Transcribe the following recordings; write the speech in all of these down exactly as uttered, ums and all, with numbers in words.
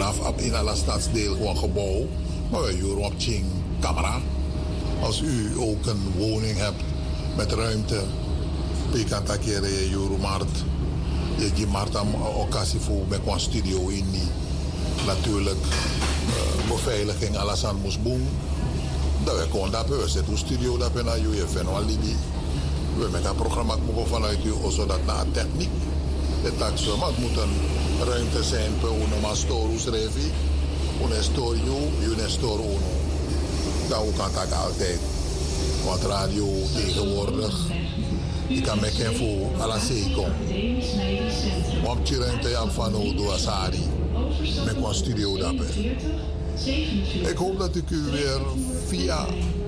vanaf ab in alle stadsdeel gewoon gebouw. Maar we huren op Ching camera. Als u ook een woning hebt met ruimte, je kan takeren je Euromarkt. Je die markt aan occasie voor met een studio in die. Natuurlijk uh, beveiliging alles aan moest doen. Dat we gewoon dat we zetten een studio dat we naar U F N Alibi. We met dat programma vanuit u zodat na techniek de tax maar het moet een ruimte zijn per een storus revi, een storio, een storo uno. Dat ook kan dat altijd. Want radio tegenwoordig, ik kan me geen voor alle zeker. Want je ruimte je van Odo Asari met een studio daarbij. Ik hoop dat ik u weer via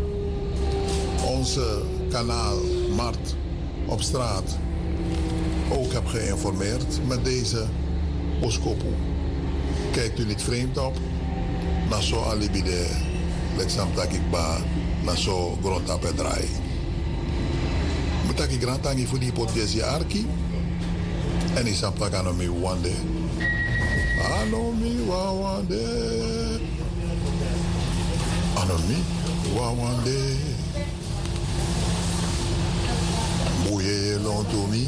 onze kanaal Mart op straat ook heb geïnformeerd met deze boskopo. Kijkt u niet vreemd op? Na zo alibi de leksam takikba na zo grond op het draai. Moet ik grand tangi voor die potjesi arki? En ik snap dat aan me wande. Anomi wawande. Anomi wawande. Boye lontomi.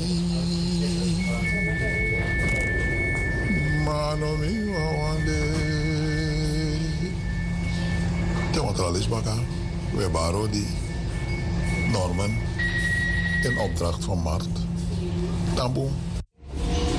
Anomi wawande. Teatralis baka. We baro die Norman in opdracht van Mart. Taboe.